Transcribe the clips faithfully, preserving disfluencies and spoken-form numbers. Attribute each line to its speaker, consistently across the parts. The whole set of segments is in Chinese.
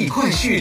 Speaker 1: 艺快讯。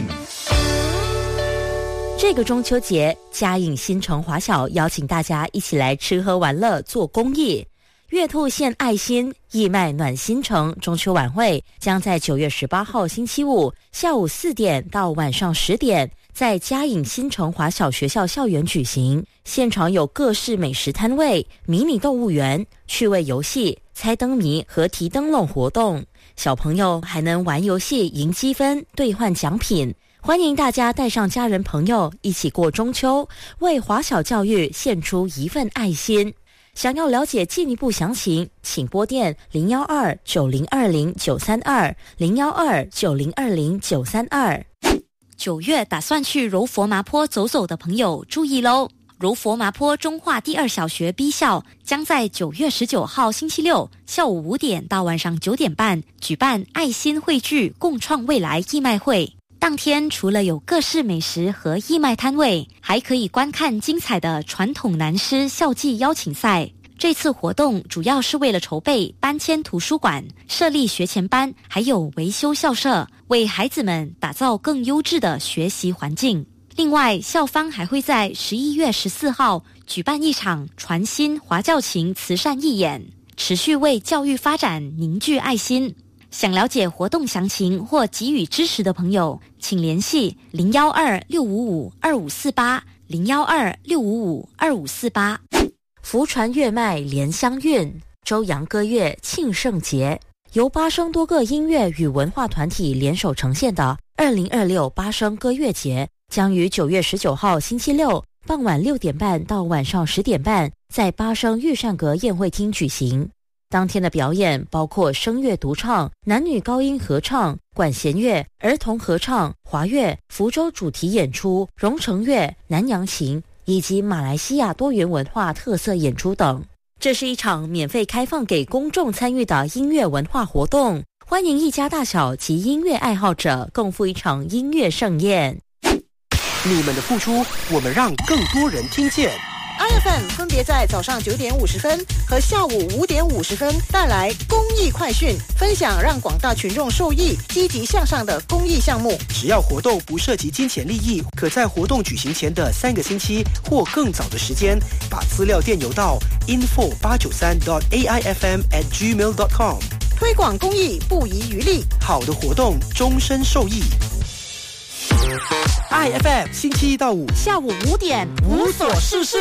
Speaker 2: 这个中秋节，嘉颖新城华小邀请大家一起来吃喝玩乐做公益。月兔献爱心，义卖暖新城中秋晚会将在九月十八号星期五下午四点到晚上十点，在嘉颖新城华小学校校园举行。现场有各式美食摊位、迷你动物园、趣味游戏、猜灯谜和提灯笼活动，小朋友还能玩游戏赢积分、兑换奖品。欢迎大家带上家人朋友一起过中秋，为华小教育献出一份爱心。想要了解进一步详情，请拨电零幺二九零二零九三二零幺二九零二零九三二。九月打算去柔佛麻坡走走的朋友注意喽！柔佛麻坡中华第二小学 B 校将在九月十九号星期六下午五点到晚上九点半举办爱心汇聚共创未来义卖会。当天除了有各式美食和义卖摊位，还可以观看精彩的传统南师校际邀请赛。这次活动主要是为了筹备搬迁图书馆、设立学前班，还有维修校舍，为孩子们打造更优质的学习环境。另外，校方还会在十一月十四号举办一场传新华教琴慈善义演，持续为教育发展凝聚爱心。想了解活动详情或给予支持的朋友，请联系零幺二六五五二五四八零幺二六五五二五四八。福传乐脉莲香韵，周洋歌乐庆圣节，由八声多个音乐与文化团体联手呈现的二零二六八声歌乐节，将于九月十九号星期六傍晚六点半到晚上十点半，在八声御膳阁宴会厅举行。当天的表演包括声乐独唱、男女高音合唱、管弦乐、儿童合唱、华乐、福州主题演出、荣成乐、南洋琴以及马来西亚多元文化特色演出等。这是一场免费开放给公众参与的音乐文化活动，欢迎一家大小及音乐爱好者共赴一场音乐盛宴。
Speaker 3: 你们的付出，我们让更多人听见。
Speaker 4: I F M 分别在早上九点五十分和下午五点五十分带来公益快讯，分享让广大群众受益、积极向上的公益项目。
Speaker 3: 只要活动不涉及金钱利益，可在活动举行前的三个星期或更早的时间，把资料电邮到 info 八九三 dot a i f m at gmail dot com。
Speaker 4: 推广公益不遗余力，
Speaker 3: 好的活动终身受益。I F M 星期一到五
Speaker 4: 下午五点无所事事。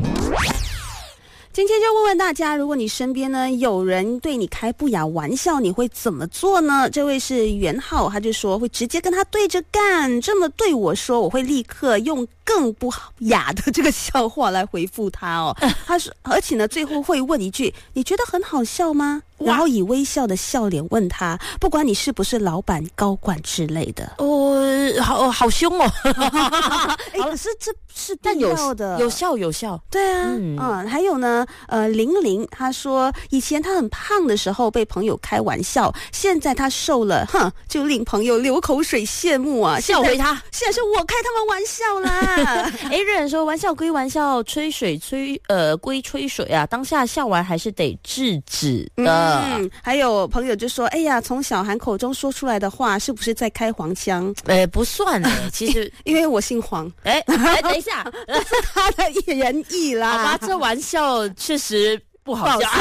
Speaker 5: 今天就问问大家，如果你身边呢有人对你开不雅玩笑，你会怎么做呢？这位是袁浩，他就说会直接跟他对着干，这么对我说，我会立刻用更不雅的这个笑话来回复他哦。他说，而且呢，最后会问一句：“你觉得很好笑吗？”然后以微笑的笑脸问他，不管你是不是老板、高管之类的。
Speaker 2: 哦，好好凶哦！
Speaker 5: 哎，可是这是必要的，
Speaker 2: 有效有效。
Speaker 5: 对啊，嗯，嗯还有呢，呃，玲玲她说，以前她很胖的时候被朋友开玩笑，现在她瘦了，哼，就令朋友流口水羡慕啊，
Speaker 2: 笑回他。
Speaker 5: 现在是我开他们玩笑啦。
Speaker 2: 哎，有人说玩笑归玩笑，吹水吹呃归吹水啊，当下笑完还是得制止的。
Speaker 5: 嗯，还有朋友就说，哎呀，从小韩口中说出来的话是不是在开黄腔？
Speaker 2: 呃，不算哎，其实
Speaker 5: 因为我姓黄。
Speaker 2: 哎哎，等一下，
Speaker 5: 这是他的原意啦。
Speaker 2: 好吧，这玩笑确实不好笑。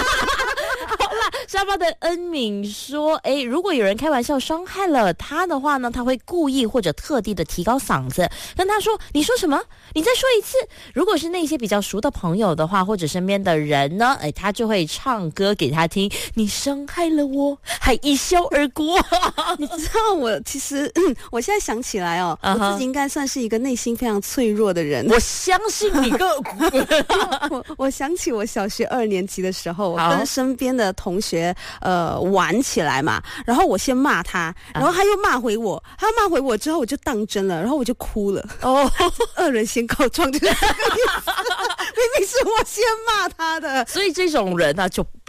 Speaker 2: 沙发的恩敏说，诶，如果有人开玩笑伤害了他的话呢，他会故意或者特地的提高嗓子跟他说，你说什么？你再说一次。如果是那些比较熟的朋友的话，或者身边的人呢，诶，他就会唱歌给他听，你伤害了我，还一笑而过。
Speaker 5: 你知道我其实、嗯、我现在想起来哦、uh-huh. 我自己应该算是一个内心非常脆弱的人。
Speaker 2: 我相信你个
Speaker 5: 我, 我想起我小学二年级的时候，我跟身边的同学呃玩起来嘛，然后我先骂他，然后他又骂回我，他骂回我之后我就当真了，然后我就哭了。哦，恶人先告状，就是明明是我先骂他的，
Speaker 2: 所以这种人呢、啊、就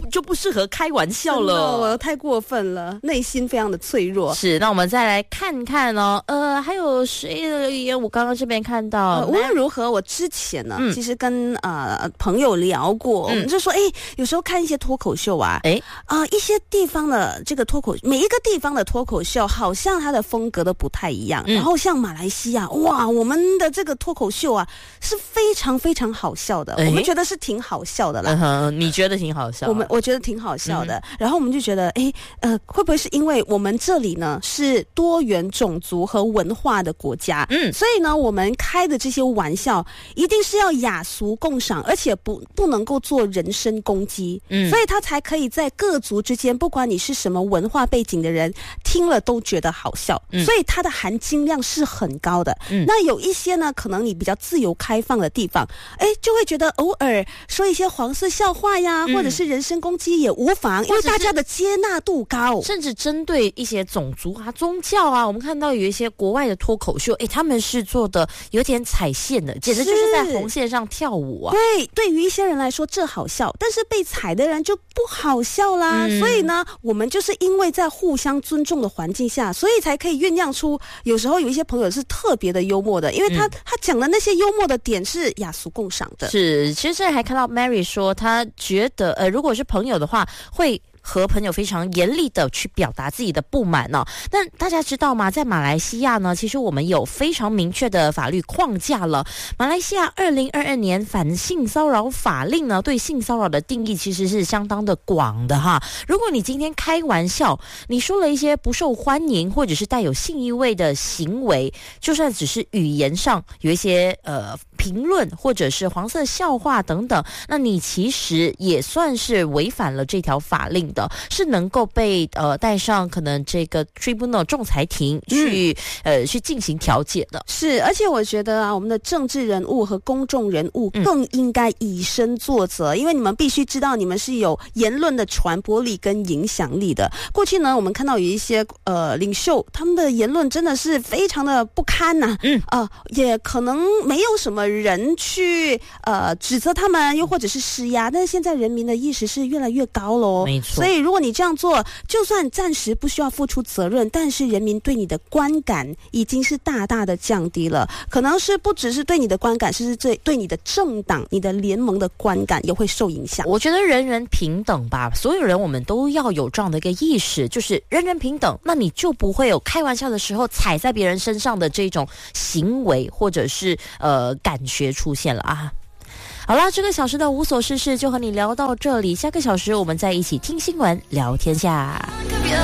Speaker 2: 就不适合开玩笑了，
Speaker 5: 我太过分了，内心非常的脆弱。
Speaker 2: 是，那我们再来看看哦，呃，还有谁的留言？我刚刚这边看到，
Speaker 5: 呃、无论如何，我之前呢，嗯、其实跟呃朋友聊过，嗯、我们就说，哎，有时候看一些脱口秀啊，哎啊、呃，一些地方的这个脱口，每一个地方的脱口秀，好像它的风格都不太一样。嗯、然后像马来西亚，哇，我们的这个脱口秀啊，是非常非常好笑的，我们觉得是挺好笑的啦。
Speaker 2: 嗯、你觉得挺好笑？
Speaker 5: 我们我觉得挺好笑的。嗯、然后我们就觉得，哎，呃，会不会是因为我们这里呢是多元种族和文化的国家，嗯，所以呢，我们开的这些玩笑一定是要雅俗共赏，而且不不能够做人身攻击，嗯，所以他才可以在各族之间，不管你是什么文化背景的人，听了都觉得好笑，嗯，所以它的含金量是很高的。嗯，那有一些呢，可能你比较自由开放的地方，哎，就会觉得偶尔说一些黄色笑话呀，嗯、或者是人身攻击也无妨，因为大家的接纳度高，
Speaker 2: 甚至针对一些种族啊、宗教啊，我们看到有一些国外的脱口秀，哎，他们是做的有点踩线的，简直就是在红线上跳舞啊。
Speaker 5: 对，对于一些人来说这好笑，但是被踩的人就不好笑啦。嗯、所以呢，我们就是因为在互相尊重的环境下，所以才可以酝酿出，有时候有一些朋友是特别的幽默的，因为他、嗯、他讲的那些幽默的点是雅俗共赏的。
Speaker 2: 是，其实这里还看到 Mary 说，她觉得呃，如果是朋友的话，会和朋友非常严厉的去表达自己的不满哦。但大家知道吗？在马来西亚呢，其实我们有非常明确的法律框架了。马来西亚二零二二年反性骚扰法令呢，对性骚扰的定义其实是相当的广的哈。如果你今天开玩笑，你说了一些不受欢迎或者是带有性意味的行为，就算只是语言上有一些呃评论或者是黄色笑话等等，那你其实也算是违反了这条法令的，是能够被呃带上可能这个 tribunal 仲裁庭去、嗯、呃去进行调解的。
Speaker 5: 是，而且我觉得啊，我们的政治人物和公众人物更应该以身作则，嗯、因为你们必须知道你们是有言论的传播力跟影响力的。过去呢，我们看到有一些呃领袖，他们的言论真的是非常的不堪呐、啊，嗯啊、呃，也可能没有什么人去呃指责他们，又或者是施压，但是现在人民的意识是越来越高咯，
Speaker 2: 没错。
Speaker 5: 所以如果你这样做，就算暂时不需要付出责任，但是人民对你的观感已经是大大的降低了，可能是不只是对你的观感，甚至对对你的政党、你的联盟的观感也会受影响。
Speaker 2: 我觉得人人平等吧，所有人我们都要有这样的一个意识，就是人人平等，那你就不会有开玩笑的时候踩在别人身上的这种行为或者是呃感觉出现了啊。好啦，这个小时的无所事事就和你聊到这里，下个小时我们再一起听新闻聊天下。